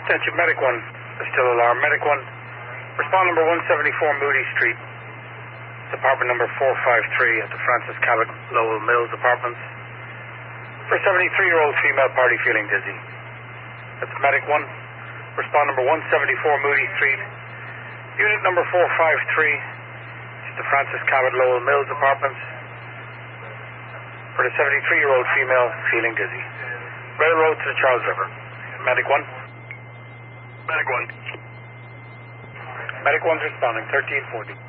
Attention, Medic 1. Still alarm. Medic 1. Respond number 174 Moody Street. It's apartment number 453 at the Francis Cabot Lowell Mills Apartments. For a 73-year-old female party feeling dizzy. That's Medic 1. Respond number 174 Moody Street. Unit number 453. It's the Francis Cabot Lowell Mills Apartments. For the 73-year-old female feeling dizzy. Railroad to the Charles River. Medic 1. Medic 1. Medic 1's responding, 1340.